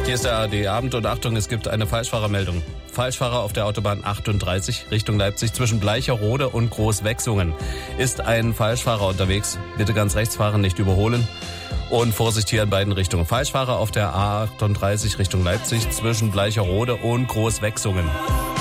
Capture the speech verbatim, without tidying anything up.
Hier ist der A R D-Abend und Achtung, es gibt eine Falschfahrermeldung. Falschfahrer auf der Autobahn achtunddreißig Richtung Leipzig zwischen Bleicherode und Großwechsungen. Ist ein Falschfahrer unterwegs? Bitte ganz rechts fahren, nicht überholen. Und Vorsicht hier in beiden Richtungen. Falschfahrer auf der A achtunddreißig Richtung Leipzig zwischen Bleicherode und Großwechsungen.